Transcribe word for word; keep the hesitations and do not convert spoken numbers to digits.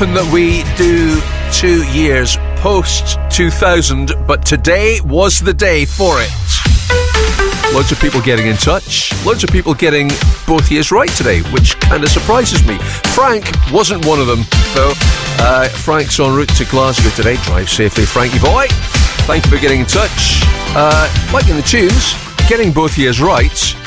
often that we do two years post two thousand, but today was the day for it. Loads of people getting in touch. Loads of people getting both years right today, which kind of surprises me. Frank wasn't one of them, though. Uh, Frank's en route to Glasgow today. Drive safely, Frankie boy. Thank you for getting in touch. Uh, liking the tunes, getting both years right.